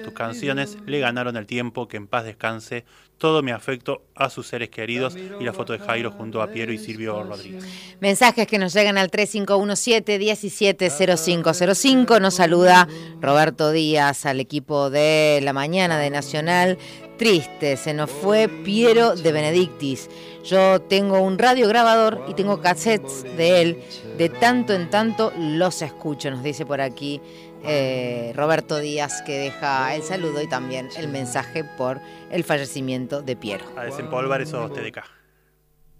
Tus canciones le ganaron el tiempo, que en paz descanse. Todo mi afecto a sus seres queridos. Y la foto de Jairo junto a Piero y Silvio Rodríguez. Mensajes que nos llegan al 3517-170505. Nos saluda Roberto Díaz, al equipo de la mañana de Nacional. Triste, se nos fue Piero de Benedictis. Yo tengo un radiograbador y tengo cassettes de él. De tanto en tanto los escucho, nos dice por aquí Roberto Díaz, que deja el saludo y también el mensaje por el fallecimiento de Piero. A desempolvar esos TDK.